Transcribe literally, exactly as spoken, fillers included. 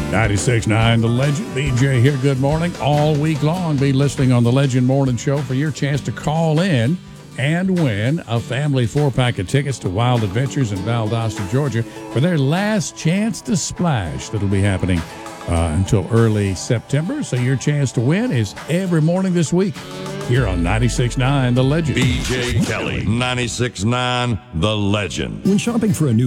ninety-six point nine The Legend. B J here. Good morning. All week long, be listening on The Legend Morning Show for your chance to call in and win a family four-pack of tickets to Wild Adventures in Valdosta, Georgia for their last chance to splash. That'll be happening uh, until early September. So your chance to win is every morning this week here on ninety-six point nine The Legend. B J Kelly, ninety-six point nine The Legend. When shopping for a new